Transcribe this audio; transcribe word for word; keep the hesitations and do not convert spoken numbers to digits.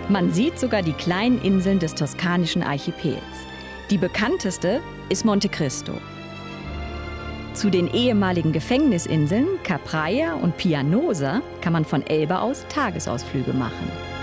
Man sieht sogar die kleinen Inseln des toskanischen Archipels. Die bekannteste ist Monte Cristo. Zu den ehemaligen Gefängnisinseln Capraia und Pianosa kann man von Elba aus Tagesausflüge machen.